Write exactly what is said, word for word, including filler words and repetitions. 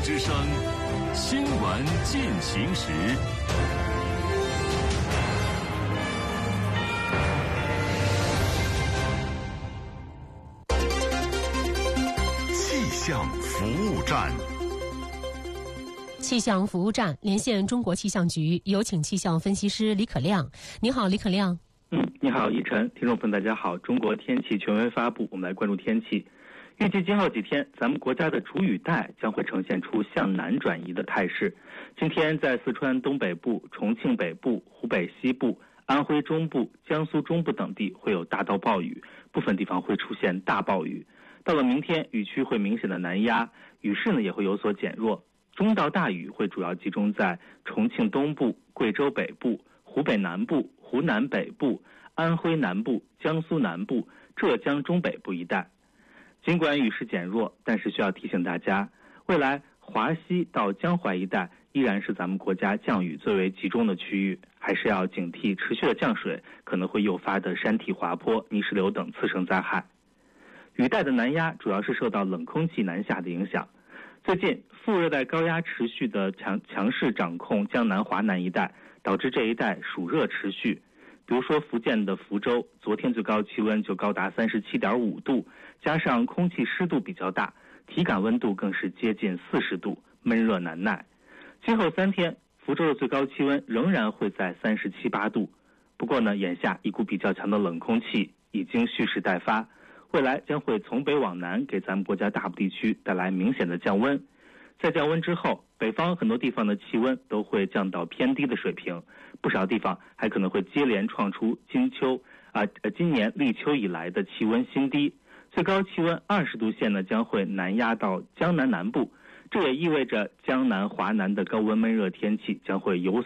之声，新闻进行时。气象服务站。 气象服务站连线中国气象局，有请气象分析师李可亮。你好，李可亮。 嗯，你好，一晨，听众朋友大家好。中国天气权威发布，我们来关注天气。预计今后几天，咱们国家的主雨带将会呈现出向南转移的态势。今天在四川东北部、重庆北部、湖北西部、安徽中部、江苏中部等地会有大到暴雨，部分地方会出现大暴雨。到了明天，雨区会明显的南压，雨势呢也会有所减弱。中到大雨会主要集中在重庆东部、贵州北部、湖北南部、湖南北部、安徽南部、江苏南部、浙江中北部一带。尽管雨势减弱，但是需要提醒大家，未来华西到江淮一带依然是咱们国家降雨最为集中的区域，还是要警惕持续的降水可能会诱发的山体滑坡、泥石流等次生灾害。雨带的南压主要是受到冷空气南下的影响。最近副热带高压持续的强强势掌控江南华南一带，导致这一带暑热持续。比如说福建的福州，昨天最高气温就高达 三十七点五度，加上空气湿度比较大，体感温度更是接近四十度，闷热难耐。今后三天，福州的最高气温仍然会在三十七八度。不过呢，眼下一股比较强的冷空气已经蓄势待发，未来将会从北往南给咱们国家大部地区带来明显的降温。在降温之后，北方很多地方的气温都会降到偏低的水平，不少地方还可能会接连创出今秋啊呃今年立秋以来的气温新低，最高气温二十度线呢将会南压到江南南部，这也意味着江南华南的高温闷热天气将会有